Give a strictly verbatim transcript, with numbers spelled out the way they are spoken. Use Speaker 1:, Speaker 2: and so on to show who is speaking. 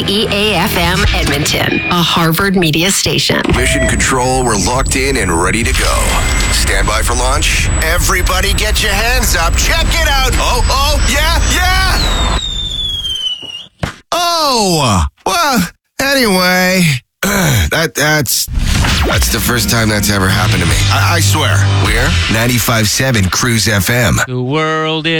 Speaker 1: K E A F M Edmonton, a Harvard media station.
Speaker 2: Mission Control, we're locked in and ready to go. Stand by for launch. Everybody get your hands up. Check it out. Oh, oh, yeah, yeah. Oh, well, anyway, that that's that's the first time that's ever happened to me. I, I swear. We're ninety-five point seven Cruise F M.
Speaker 3: The world is